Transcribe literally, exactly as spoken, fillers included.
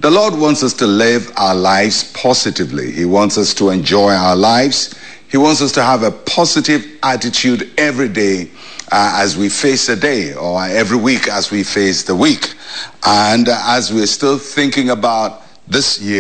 The Lord wants us to live our lives positively. He wants us to enjoy our lives. He wants us to have a positive attitude every day uh, as we face the day, or every week as we face the week. And uh, as we're still thinking about this year,